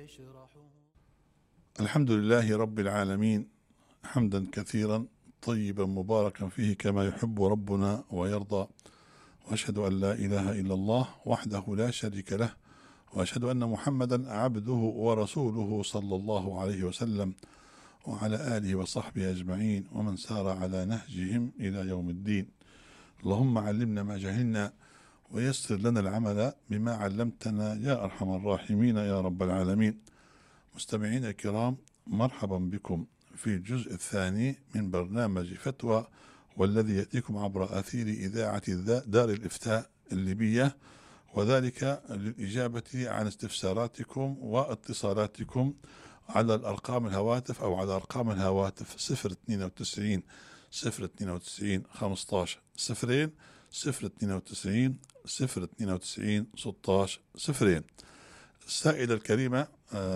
الحمد لله رب العالمين، حمدا كثيرا طيبا مباركا فيه كما يحب ربنا ويرضى، وأشهد أن لا إله إلا الله وحده لا شريك له، وأشهد أن محمدا عبده ورسوله صلى الله عليه وسلم وعلى آله وصحبه أجمعين ومن سار على نهجهم إلى يوم الدين. اللهم علمنا ما جهلنا ويسر لنا العمل بما علمتنا يا أرحم الراحمين يا رب العالمين. مستمعينا الكرام، مرحبا بكم في الجزء الثاني من برنامج فتوى، والذي يأتيكم عبر أثير إذاعة دار الإفتاء الليبية، وذلك للإجابة عن استفساراتكم واتصالاتكم على الأرقام الهواتف أو على أرقام الهواتف 092 092 15 0 092 092 16 0. السائلة الكريمة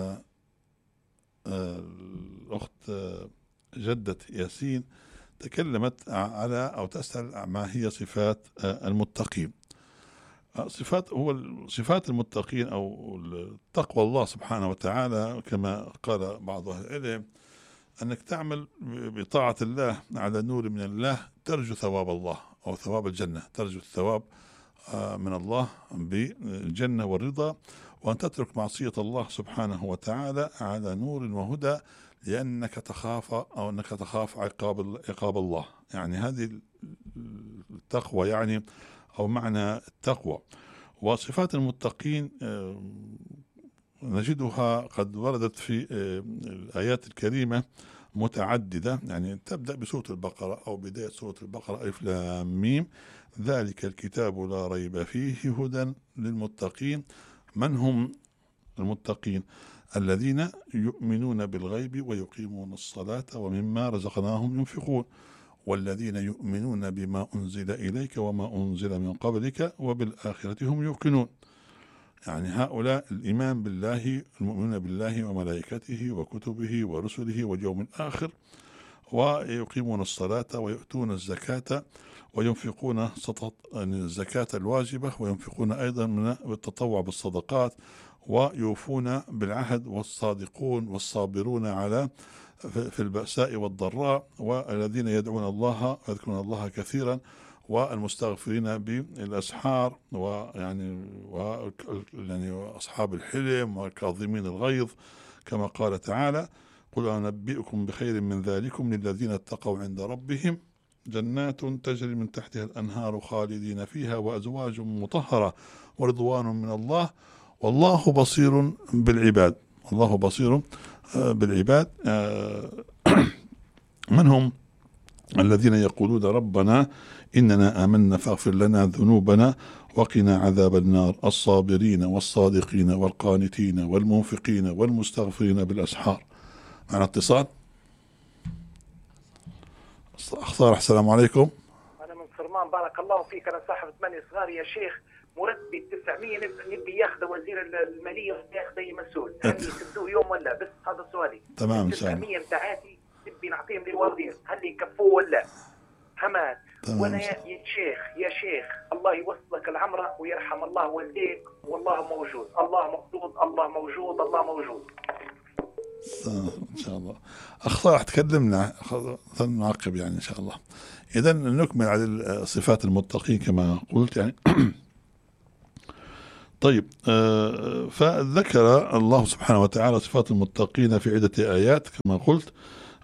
الأخت جدة ياسين تكلمت على أو تسأل ما هي صفات المتقين. صفات المتقين أو تقوى الله سبحانه وتعالى، كما قال بعض أهل العلم، أنك تعمل بطاعة الله على نور من الله، ترجو ثواب الله أو ثواب الجنة، ترجو الثواب من الله بالجنة والرضا، وأن تترك معصية الله سبحانه وتعالى على نور وهدى، لأنك تخاف أو أنك تخاف عقاب الله. يعني هذه التقوى يعني أو معنى التقوى. وصفات المتقين نجدها قد وردت في الآيات الكريمة متعددة، يعني تبدأ بسورة البقرة أو بداية سورة البقرة ألف لام ميم: ذلك الكتاب لا ريب فيه هدى للمتقين. من هم المتقين؟ الذين يؤمنون بالغيب ويقيمون الصلاة ومما رزقناهم ينفقون، والذين يؤمنون بما أنزل إليك وما أنزل من قبلك وبالآخرة هم يوقنون. يعني هؤلاء الإيمان بالله، المؤمنون بالله وملائكته وكتبه ورسله واليوم الآخر، ويقيمون الصلاة ويؤتون الزكاة وينفقون الزكاة الواجبة، وينفقون أيضا من التطوع بالصدقات، ويوفون بالعهد، والصادقون والصابرون على في البأساء والضراء، والذين يدعون الله ويذكرون الله كثيرا، والمستغفرين بالأسحار، ويعني أصحاب الحلم والكاظمين الغيظ، كما قال تعالى: قل أنبئكم بخير من ذلكم للذين اتقوا عند ربهم جنات تجري من تحتها الأنهار خالدين فيها وأزواج مطهرة ورضوان من الله والله بصير بالعباد. الله بصير بالعباد. من هم الذين يقولون ربنا إننا آمنا فاغفر لنا ذنوبنا وقنا عذاب النار: الصابرين والصادقين والقانتين والمنفقين والمستغفرين بالأسحار. معنا اتصال. أخطار، السلام عليكم. أنا من صرمان، بارك الله فيك. أنا صاحب 8 صغار يا شيخ، مرتبي 900 نبي ياخذ وزير المالية وياخذ أي مسؤول، هل يسدوه يوم ولا؟ بس هذا سؤالي. تمام إن شاء الله. 900 بتاعتي نبي نعطيهم للوزير، هل يكفوه ولا؟ حماد. وأنا يا شيخ الله يوصلك العمرة ويرحم الله والديك، والله موجود، الله موجود، الله موجود، الله موجود. إن شاء الله. أخطاء تكلمنا نعقب يعني إن شاء الله. إذا نكمل على صفات المتقين كما قلت يعني. طيب، فذكر الله سبحانه وتعالى صفات المتقين في عدة آيات كما قلت،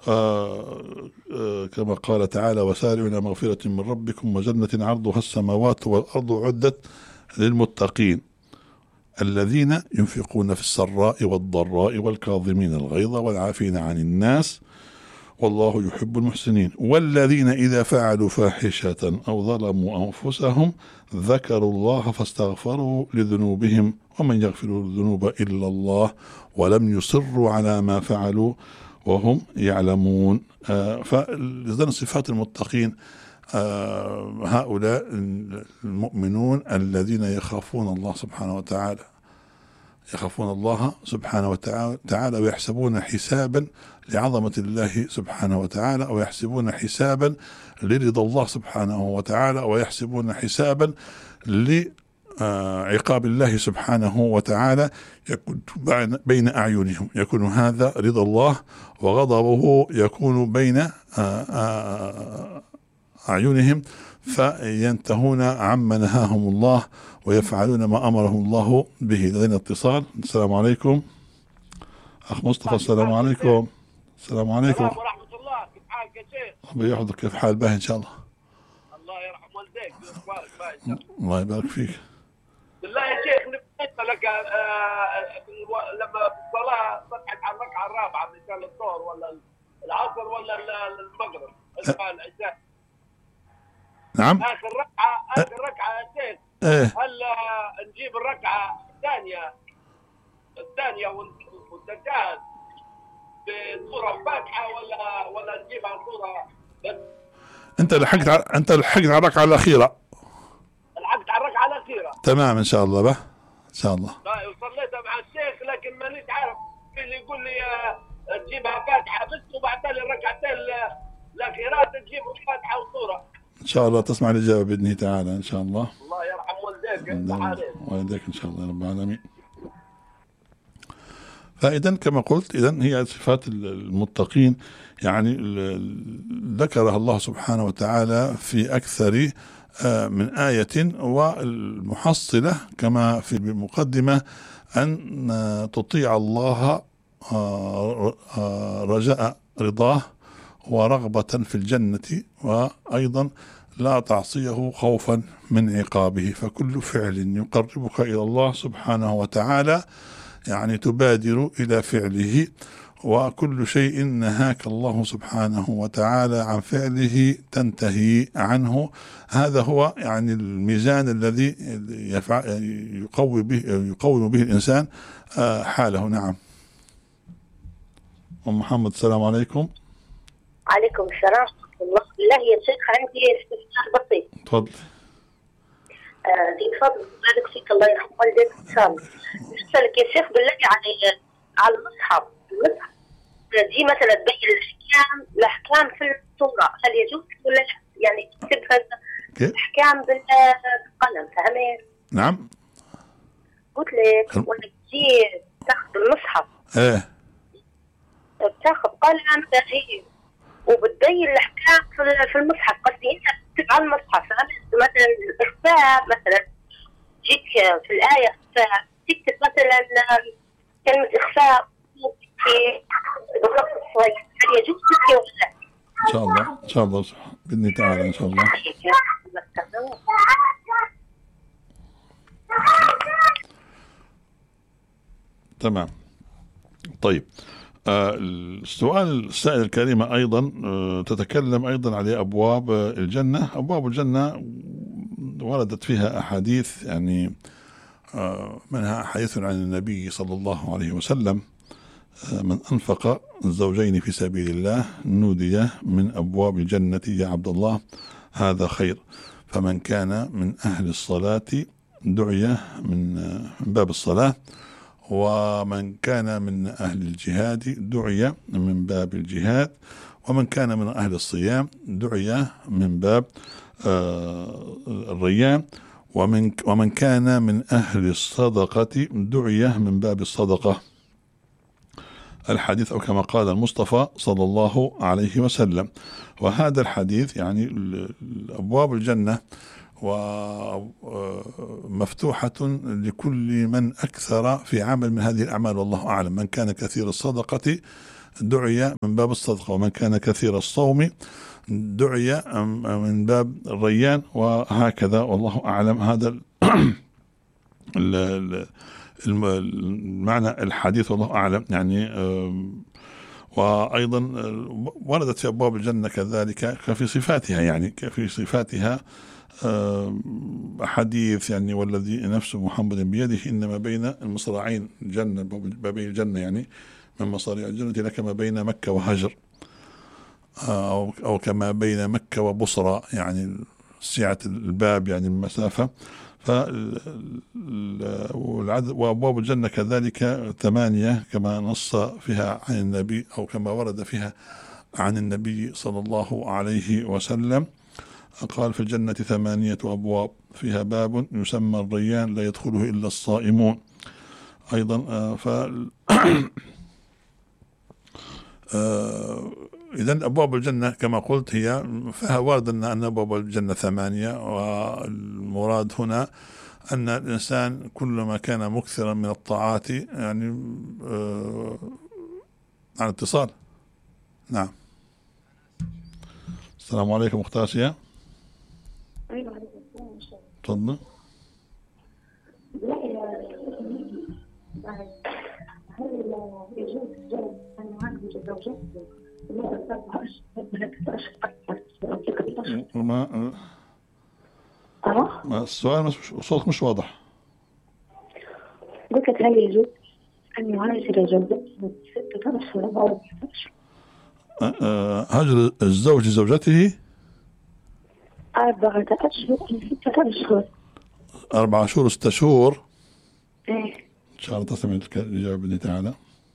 كما قال تعالى: وسارعوا إلى مغفرة من ربكم وجنة عرضها السماوات والأرض أعدت للمتقين الذين ينفقون في السراء والضراء والكاظمين الغيظ والعافين عن الناس والله يحب المحسنين، والذين إذا فعلوا فاحشة أو ظلموا أنفسهم ذكروا الله فاستغفروا لذنوبهم ومن يغفر الذنوب إلا الله ولم يصروا على ما فعلوا وهم يعلمون. فإذن صفات المتقين هؤلاء المؤمنون الذين يخافون الله سبحانه وتعالى، يخافون الله سبحانه وتعالى ويحسبون حسابا لعظمة الله سبحانه وتعالى، ويحسبون حسابا لرضا الله سبحانه وتعالى، ويحسبون حسابا عقاب الله سبحانه وتعالى يكون بين أعينهم، يكون هذا رضا الله، وغضبه يكون بين أعينهم، فينتهون عما نهاهم الله ويفعلون ما أمرهم الله به. لدينا اتصال. السلام عليكم أخ مصطفى. السلام عليكم. السلام عليكم ورحمة الله. كيف حالك يا شيخ؟ ربي يحفظك. كيف حال باهي إن شاء الله. الله يرحم والديك. الله يبارك فيك. بالله يا شيخ نسألك لما في الصلاة فتحت على الركعة الرابعة مثل الظهر ولا العصر ولا المغرب العشاء. نعم. آخر ركعة يا شيخ. هل نجيب الركعة الثانية والتشهد بصورة فاتحة ولا نجيبها صورة بس؟ أنت لحقت على الركعة الأخيرة. لحقت على الركعة الأخيرة. تمام إن شاء الله. إن شاء الله. طيب وصليتها مع الشيخ لكن مانيش عارف اللي يقول لي تجيبها فاتحة بس وبعدين الركعتين الأخيرات تجيب فاتحة وصورة. إن شاء الله تسمع الإجابة بإذن الله تعالى إن شاء الله. الله يرحم والديك. والديك إن شاء الله يا رب العالمين. فإذا كما قلت هي صفات المتقين، يعني ذكرها الله سبحانه وتعالى في أكثر من آية، والمحصلة كما في المقدمة أن تطيع الله رجاء رضاه ورغبة في الجنة، وأيضا لا تعصيه خوفا من عقابه. فكل فعل يقربك إلى الله سبحانه وتعالى يعني تبادر إلى فعله، وكل شيء نهاك الله سبحانه وتعالى عن فعله تنتهي عنه. هذا هو يعني الميزان الذي يقوم به الإنسان حاله. نعم. أم محمد. السلام عليكم. عليكم السلام ورحمة الله. بالله يا شيخ عندي استفسار بسيط. تفضل. دي فضل بارك فيك الله يرحم والديك إن شاء الله. نسألك يا شيخ بالله على المصحف دي مثلا تبين الأحكام في الصورة، هل يجوز ولا لا؟ يعني تكتبها الأحكام بالقلم، فهمت؟ نعم. قلت لك ولا تجي تاخذ المصحف بتاخذ قلم تجي وبتبين الأحكام في المصحف. قصدي أنت تكتب على المصحف، فهمت؟ مثلا الإخفاء مثلا جيك في الآية إخفاء تكتب مثلا كلمة إخفاء في بالضبط شوي، هل يجوز تكتب ولا لا؟ إن شاء الله إن شاء الله بإذن الله تعالى إن شاء الله. تمام. طيب السائل الكريمة أيضا تتكلم أيضا على أبواب الجنة. أبواب الجنة وردت فيها أحاديث، يعني منها حديث عن النبي صلى الله عليه وسلم: من أنفق الزوجين في سبيل الله نودي من أبواب الجنة يا عبد الله هذا خير. فمن كان من أهل الصلاة دعي من باب الصلاة، ومن كان من أهل الجهاد دعي من باب الجهاد، ومن كان من أهل الصيام دعي من باب الريان، ومن كان من أهل الصدقة دعي من باب الصدقة. الحديث أو كما قال المصطفى صلى الله عليه وسلم. وهذا الحديث يعني أبواب الجنة ومفتوحة لكل من أكثر في عمل من هذه الأعمال، والله أعلم. من كان كثير الصدقة دعي من باب الصدقة، ومن كان كثير الصوم دعي من باب الريان، وهكذا والله أعلم. هذا المعنى الحديث والله أعلم. يعني وأيضا وردت في أبواب الجنة كذلك كفي صفاتها، يعني كفي صفاتها حديث يعني والذي نفس محمد بيده إنما بين المصراعين الجنة، بابي الجنة يعني من مصاريع الجنة لك ما بين مكة وهجر، أو كما بين مكة وبصرى، يعني سعة الباب يعني المسافة. وأبواب الجنة كذلك 8 كما نص فيها عن النبي أو كما ورد فيها عن النبي صلى الله عليه وسلم. قال في الجنة 8 أبواب فيها باب يسمى الريان لا يدخله إلا الصائمون. أيضا إذن أبواب الجنة كما قلت هي فيها وارد أن أبواب الجنة 8، والمراد هنا أن الإنسان كلما كان مكثرا من الطاعات يعني عن اتصال. نعم. السلام عليكم أخت آسيا. تفضل. هل يجوز الزوج أن يعالج زوجته لمدة 4 أشهر؟ السؤال صوتك مش واضح. قلت لك هل يجوز أن يعالج زوجته 6 أشهر أو 4 أشهر؟ هجر الزوج لزوجته 4 أشهر أو 6 أشهر. 4 شهور 6 شهور. إيه. إن شاء الله تستمع الإجابة بإذن الله تعالى.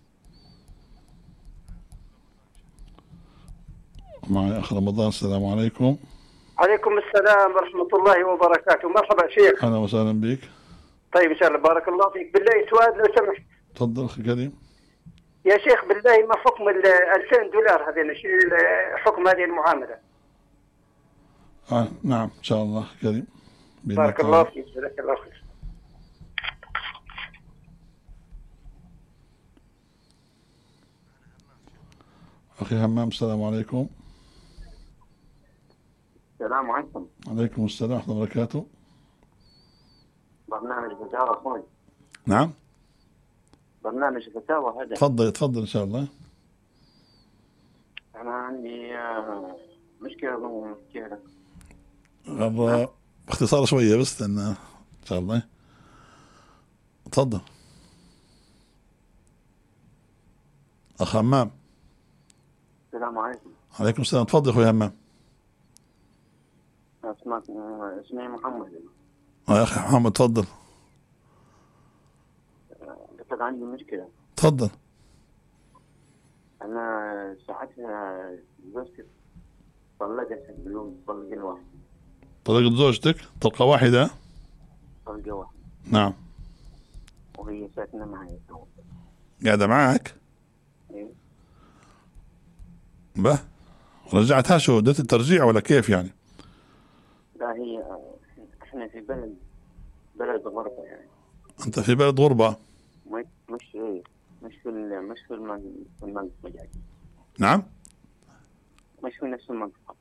معي أخ رمضان. السلام عليكم. عليكم السلام ورحمة الله وبركاته. مرحبا شيخ. أهلا وسهلا بك. طيب إن شاء الله بارك الله فيك. بالله سؤال لو سمحت. تفضل أخي الكريم. يا شيخ بالله ما حكم $2000 هذين؟ شو حكم هذه المعاملة؟ نعم إن شاء الله أخي الكريم. بارك الله فيك. جزاك الله خير. أخي همام. السلام عليكم. السلام عليكم. عليكم السلام ورحمة الله وبركاته. برنامج فتاوى أخوي. نعم. برنامج فتاوى هذا. تفضل إن شاء الله. أنا عندي مشكلة باختصار شوية بس لأن إن شاء الله. تفضل أخ همام. السلام عليكم. عليكم السلام. تفضل أخوي همام. اسمي محمد. يا أخي محمد تفضل. قلت لك عندي مشكلة. تفضل. أنا ساعتها زوجتي طلقت طلقة واحدة. طلقت زوجتك طلقة واحدة؟ طلقة واحدة. نعم. وهي ساكنة معي. قاعدة معك؟ إيه. به رجعتها شو دت الترجيع ولا كيف يعني؟ لا هي احنا في بلد غربة يعني. انت في بلد غربة؟ مش في المنطقة يعني. نعم. مش في نفس المنطقة.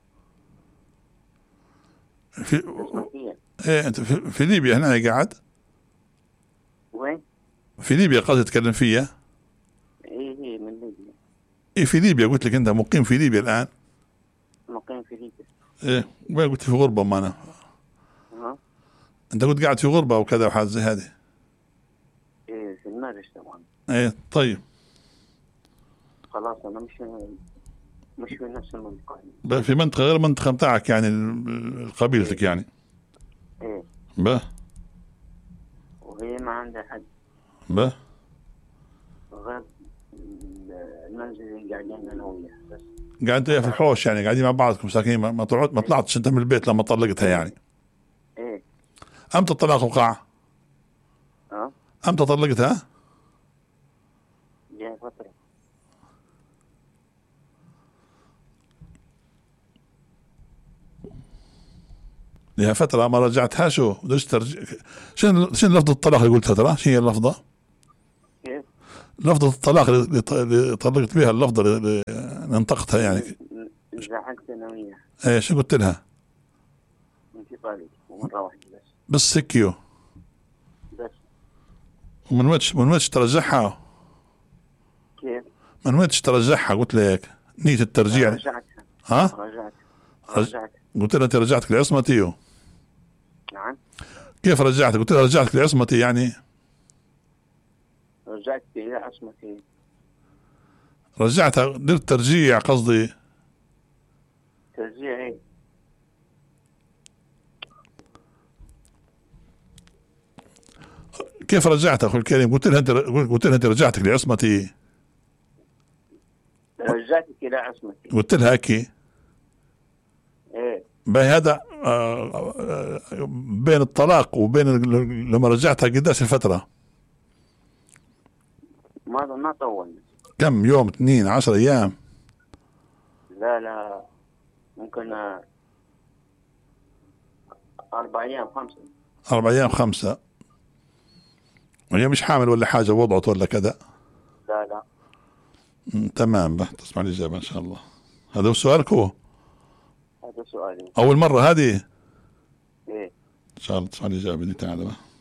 ايه انت في ليبيا هنا قاعد؟ وين؟ في ليبيا قاعد تتكلم فيها؟ ايه من ليبيا. ايه في ليبيا قلت لك انت مقيم في ليبيا الان؟ مقيم في ليبيا. ايه وين قلت في غربة ما انا؟ انت كنت قاعد في غربة وكذا وحاجة زي هذه؟ ايه في المارس طبعا. ايه طيب. خلاص انا مش في نفس المنطقة. في منطقة غير المنطقة بتاعك يعني قبيلتك يعني. ايه. به. وهي ما عندها حد. به. غير المنزل اللي قاعدين انا وياها بس. قاعدين في الحوش يعني قاعدين مع بعضكم ساكنين ما طلعتش انت من البيت لما طلقتها يعني. ايه. امتى الطلاق وقع؟ امتى طلقتها؟ جاي فترة. لها فترة ما رجعتها شو؟ بدش ترجع. شنو لفظ الطلاق اللي قلتها ترى؟ شنو هي اللفظة؟ كيف؟ لفظة الطلاق اللي طلقت بها اللفظة اللي انطقتها يعني. زعقت انا وياها. ايه شو قلت لها؟ انت طالق ومرة واحدة بس سكيو. بس. ومن وينش ترجعها؟ كيف؟ من وينش ترجعها قلت لك نية الترجيع. رجعتها. رجعت. قلت لها انت رجعتك لعصمتي. نعم. كيف رجعتك؟ قلت لها رجعتك لعصمتي يعني. رجعت إلى عصمتي. رجعتها درت ترجيع قصدي. ترجيع ايه؟ كيف رجعتها اخوي الكريم؟ قلت لها انت رجعتك لعصمتي. رجعتك الى عصمتي. قلت لها هيك. ايه. هذا بين الطلاق وبين لما رجعتها قداش الفترة؟ ما طول. كم يوم؟ 2 10 أيام؟ لا ممكن 4 أيام 5. 4 أيام 5. وهي مش حامل ولا حاجة، وضعت ولا كذا؟ لا. تمام، تسمع الإجابة إن شاء الله. هذا هو سؤالك؟ هو هذا سؤالي. أول مرة هذه؟ إيه إن شاء الله تسمع الإجابة دي تعالى.